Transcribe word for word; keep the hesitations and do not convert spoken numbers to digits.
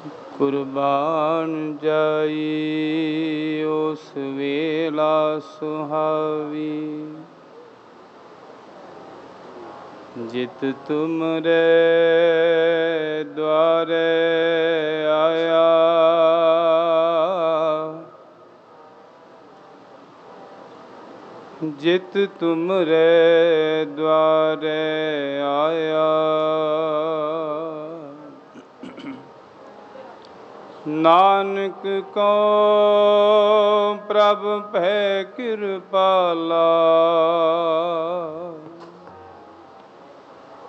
ਕੁਰਬਾਨ ਜਾਈ ਉਸ ਵੇਲਾ ਸੁਹਾਵੀ, ਜਿਤ ਤੁਮਰੇ ਦੁਆਰੇ ਆਇਆ। ਜਿਤ ਤੁਮਰੇ ਦੁਆਰੇ ਆਇਆ, ਨਾਨਕ ਕੋ ਪ੍ਰਭ ਭੈ ਕਿਰਪਾਲਾ।